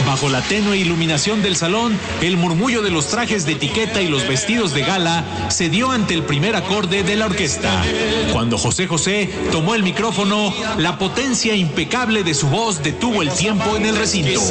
Bajo la tenue iluminación del salón, el murmullo de los trajes de etiqueta y los vestidos de gala se dio ante el primer acorde de la orquesta. Cuando José José tomó el micrófono, la potencia impecable de su voz detuvo el tiempo en el recinto.